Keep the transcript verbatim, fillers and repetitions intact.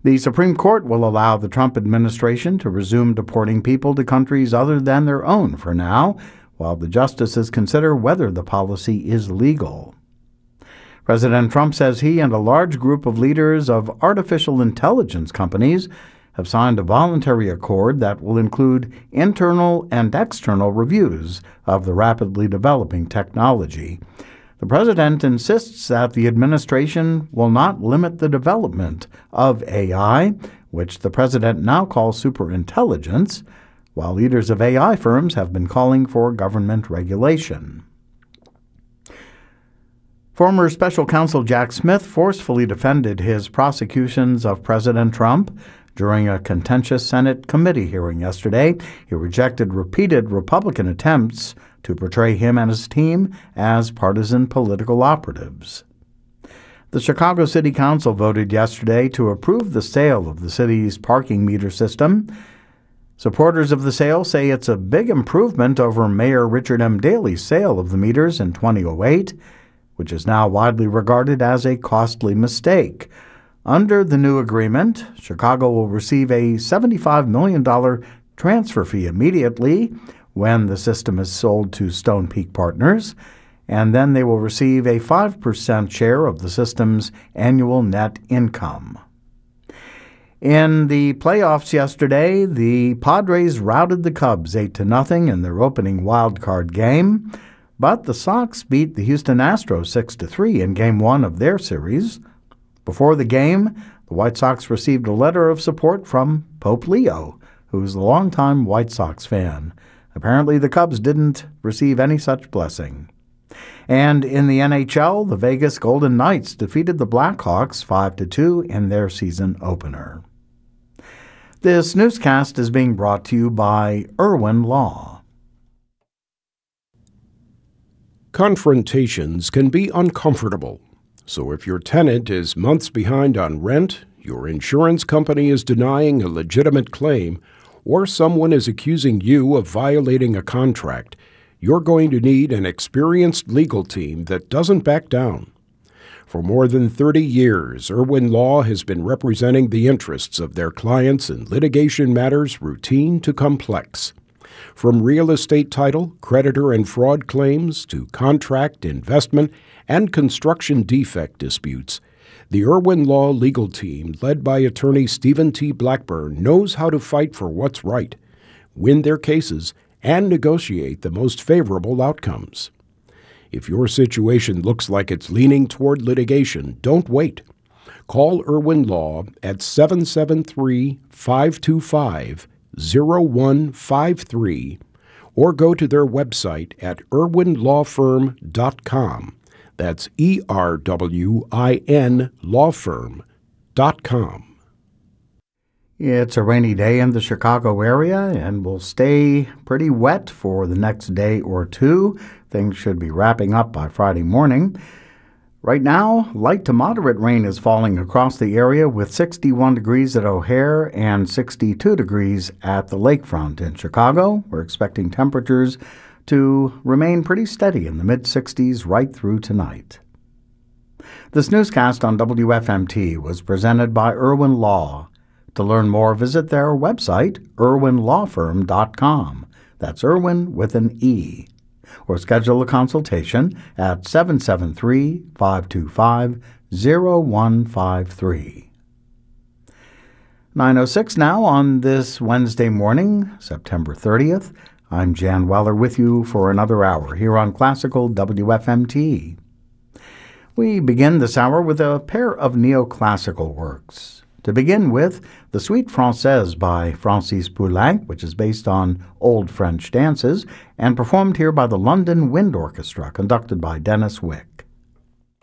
The Supreme Court will allow the Trump administration to resume deporting people to countries other than their own for now, while the justices consider whether the policy is legal. President Trump says he and a large group of leaders of artificial intelligence companies have signed a voluntary accord that will include internal and external reviews of the rapidly developing technology. The president insists that the administration will not limit the development of A I, which the president now calls superintelligence, while leaders of A I firms have been calling for government regulation. Former special counsel Jack Smith forcefully defended his prosecutions of President Trump during a contentious Senate committee hearing yesterday. He rejected repeated Republican attempts to portray him and his team as partisan political operatives. The Chicago City Council voted yesterday to approve the sale of the city's parking meter system. Supporters of the sale say it's a big improvement over Mayor Richard M. Daley's sale of the meters in two thousand eight, which is now widely regarded as a costly mistake. Under the new agreement, Chicago will receive a seventy-five million dollars transfer fee immediately when the system is sold to Stone Peak Partners, and then they will receive a five percent share of the system's annual net income. In the playoffs yesterday, the Padres routed the Cubs eight to nothing in their opening wild-card game, but the Sox beat the Houston Astros six to three in Game one of their series. Before the game, the White Sox received a letter of support from Pope Leo, who is a longtime White Sox fan. Apparently, the Cubs didn't receive any such blessing. And in the N H L, the Vegas Golden Knights defeated the Blackhawks five to two in their season opener. This newscast is being brought to you by Irwin Law. Confrontations can be uncomfortable. So if your tenant is months behind on rent, your insurance company is denying a legitimate claim, or someone is accusing you of violating a contract, you're going to need an experienced legal team that doesn't back down. For more than thirty years, Irwin Law has been representing the interests of their clients in litigation matters routine to complex. From real estate title, creditor and fraud claims to contract, investment, and construction defect disputes, the Irwin Law legal team, led by attorney Stephen T. Blackburn, knows how to fight for what's right, win their cases, and negotiate the most favorable outcomes. If your situation looks like it's leaning toward litigation, don't wait. Call Irwin Law at seven seven three, five two five, zero one five three or go to their website at irwin law firm dot com. That's E R W I N law firm dot com. It's a rainy day in the Chicago area and will stay pretty wet for the next day or two. Things should be wrapping up by Friday morning. Right now, light to moderate rain is falling across the area with sixty-one degrees at O'Hare and sixty-two degrees at the lakefront in Chicago. We're expecting temperatures to remain pretty steady in the mid-sixties right through tonight. This newscast on W F M T was presented by Irwin Law. To learn more, visit their website, irwin law firm dot com. That's Irwin with an E. Or schedule a consultation at seven seven three, five two five, zero one five three. nine oh six now on this Wednesday morning, September thirtieth. I'm Jan Weller with you for another hour here on Classical W F M T. We begin this hour with a pair of neoclassical works. To begin with, the Suite Française by Francis Poulenc, which is based on old French dances, and performed here by the London Wind Orchestra, conducted by Dennis Wick.